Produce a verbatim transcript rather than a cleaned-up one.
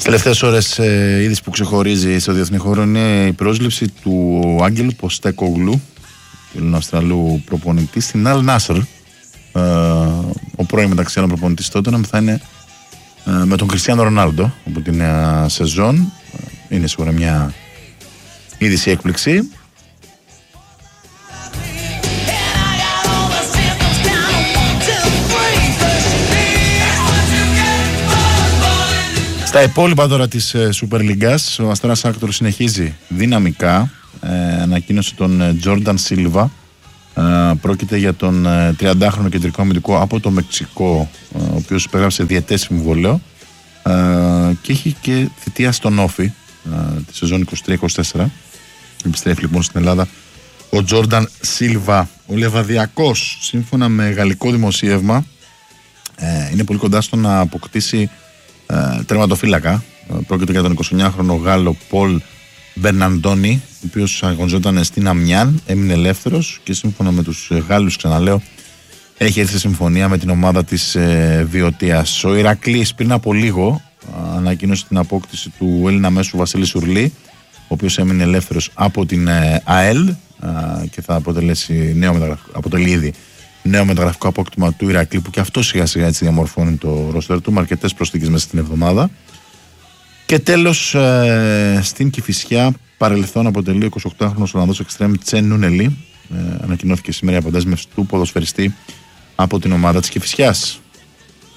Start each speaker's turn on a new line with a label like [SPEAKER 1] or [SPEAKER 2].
[SPEAKER 1] Τελευταίες ώρες ε, είδηση που ξεχωρίζει στο διεθνή χώρο είναι η πρόσληψη του Άγγελου Ποστέκογλου, του Αυστραλού προπονητή, στην Αλ Νάσρ. Ε, ο πρώην μεταξύ άλλων προπονητής τότε να θα είναι ε, με τον Κριστιάνο Ρονάλντο από την νέα σεζόν. Είναι σίγουρα μια είδηση έκπληξη. Στα υπόλοιπα τώρα της Super League, ο Αστέρας Άκτορ συνεχίζει δυναμικά. Ε, ανακοίνωσε τον Τζόρνταν Σίλβα. Ε, πρόκειται για τον τριαντάχρονο κεντρικό αμυντικό από το Μεξικό, ε, ο οποίος υπέγραψε διετές συμβόλαιο ε, και έχει και θητεία στον Όφι ε, τη σεζόν είκοσι τρία είκοσι τέσσερα. Επιστρέφει λοιπόν στην Ελλάδα ο Τζόρνταν Σίλβα. Ο Λεβαδιακός, σύμφωνα με γαλλικό δημοσίευμα, ε, είναι πολύ κοντά στο να αποκτήσει Ε, τερματοφύλακα. Ε, πρόκειται για τον εικοσιεννιάχρονο Γάλλο Πολ Μπερναντόνι, ο οποίος αγωνιζόταν στην Αμιάν, έμεινε ελεύθερος και σύμφωνα με τους Γάλλους, ξαναλέω, έχει έρθει σε συμφωνία με την ομάδα της ε, Βιωτίας. Ο Ηρακλής πριν από λίγο ε, ανακοίνωσε την απόκτηση του Έλληνα μέσου Βασίλη Σουρλή, ο οποίος έμεινε ελεύθερος από την ε, ΑΕΛ ε, και θα αποτελέσει νέο μεταγραφικό, αποτελεί ήδη νέο μεταγραφικό απόκτημα του Ηρακλή, που και αυτό σιγά σιγά έτσι διαμορφώνει το ρόστερ του με αρκετές προσθήκες μέσα στην εβδομάδα. Και τέλος, ε, στην Κηφισιά, παρελθόν αποτελεί ο εικοσιοκτάχρονος Ολλανδός εξτρέμ Τσε Νούνελι. Ε, ανακοινώθηκε σήμερα η αποδέσμευση του ποδοσφαιριστή από την ομάδα της Κηφισιάς.